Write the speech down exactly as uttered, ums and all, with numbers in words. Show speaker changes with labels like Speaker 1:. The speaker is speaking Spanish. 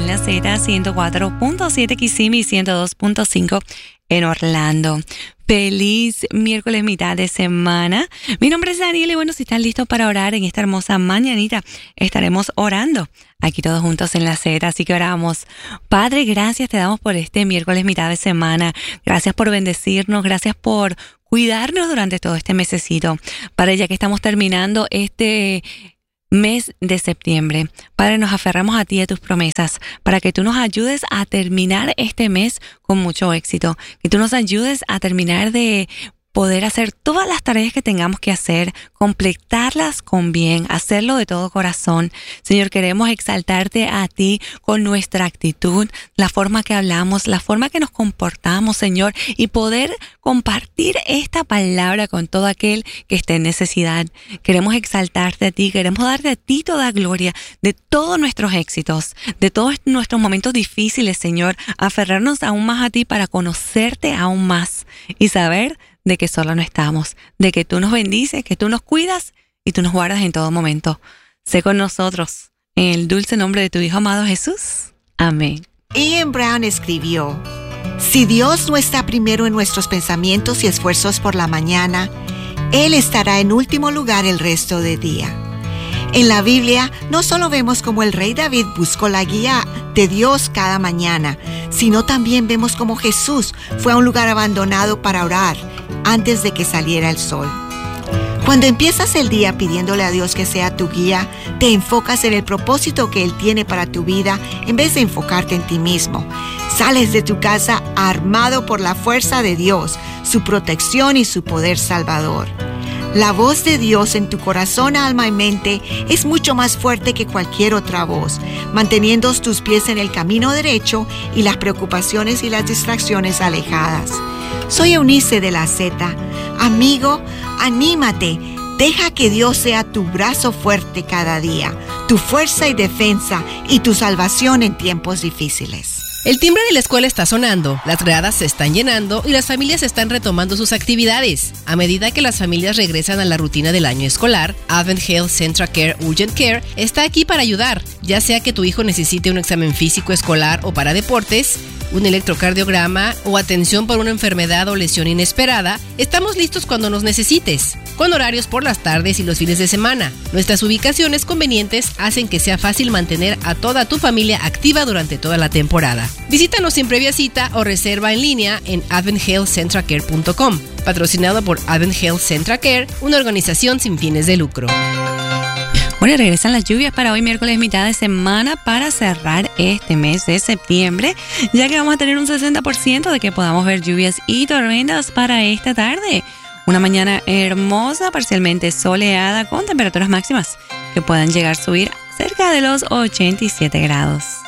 Speaker 1: la Z, ciento cuatro punto siete Kissimmee, ciento dos punto cinco en Orlando. Feliz miércoles, mitad de semana. Mi nombre es Daniel y bueno, si están listos para orar en esta hermosa mañanita, estaremos orando aquí todos juntos en la Z. Así que oramos. Padre, gracias te damos por este miércoles, mitad de semana. Gracias por bendecirnos, gracias por cuidarnos durante todo este mesecito. Padre, ya que estamos terminando este mes de septiembre, Padre, nos aferramos a ti y a tus promesas para que tú nos ayudes a terminar este mes con mucho éxito, que tú nos ayudes a terminar de poder hacer todas las tareas que tengamos que hacer, completarlas con bien, hacerlo de todo corazón. Señor, queremos exaltarte a ti con nuestra actitud, la forma que hablamos, la forma que nos comportamos, Señor, y poder compartir esta palabra con todo aquel que esté en necesidad. Queremos exaltarte a ti, queremos darte a ti toda gloria de todos nuestros éxitos, de todos nuestros momentos difíciles, Señor, aferrarnos aún más a ti para conocerte aún más y saber de que solo no estamos, de que tú nos bendices, que tú nos cuidas y tú nos guardas en todo momento. Sé con nosotros, en el dulce nombre de tu Hijo amado Jesús. Amén.
Speaker 2: Ian Brown escribió: si Dios no está primero en nuestros pensamientos y esfuerzos por la mañana, Él estará en último lugar el resto del día. En la Biblia no solo vemos cómo el rey David buscó la guía de Dios cada mañana, sino también vemos cómo Jesús fue a un lugar abandonado para orar antes de que saliera el sol. Cuando empiezas el día pidiéndole a Dios que sea tu guía, te enfocas en el propósito que Él tiene para tu vida en vez de enfocarte en ti mismo. Sales de tu casa armado por la fuerza de Dios, su protección y su poder salvador. La voz de Dios en tu corazón, alma y mente es mucho más fuerte que cualquier otra voz, manteniendo tus pies en el camino derecho y las preocupaciones y las distracciones alejadas. Soy Eunice de la Z. Amigo, anímate. Deja que Dios sea tu brazo fuerte cada día, tu fuerza y defensa y tu salvación en tiempos difíciles.
Speaker 3: El timbre de la escuela está sonando, las gradas se están llenando y las familias están retomando sus actividades. A medida que las familias regresan a la rutina del año escolar, Advent Health Central Care Urgent Care está aquí para ayudar, ya sea que tu hijo necesite un examen físico escolar o para deportes, un electrocardiograma o atención por una enfermedad o lesión inesperada. Estamos listos cuando nos necesites, con horarios por las tardes y los fines de semana. Nuestras ubicaciones convenientes hacen que sea fácil mantener a toda tu familia activa durante toda la temporada. Visítanos sin previa cita o reserva en línea en advent health central care punto com, patrocinado por Advent Health Central Care, una organización sin fines de lucro.
Speaker 1: Bueno, regresan las lluvias para hoy, miércoles, mitad de semana, para cerrar este mes de septiembre, ya que vamos a tener un sesenta por ciento de que podamos ver lluvias y tormentas para esta tarde. Una mañana hermosa, parcialmente soleada, con temperaturas máximas que puedan llegar a subir cerca de los ochenta y siete grados.